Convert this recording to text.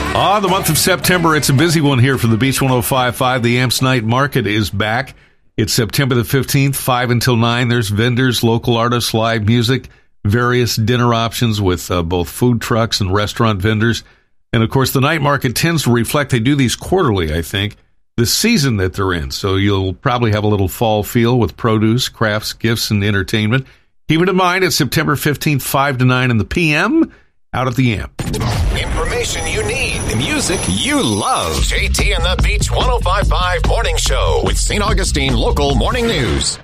The month of September, it's a busy one here for the Beach 105.5. The Amps Night Market is back. It's September the 15th, 5 until 9. There's vendors, local artists, live music, various dinner options with both food trucks and restaurant vendors. And, of course, the night market tends to reflect, they do these quarterly, I think, the season that they're in. So you'll probably have a little fall feel with produce, crafts, gifts, and entertainment. Keep it in mind, it's September 15th, 5 to 9 in the p.m., out at the Amp. Information you need. The music you love. JT and the Beach 105.5 Morning Show with St. Augustine Local Morning News.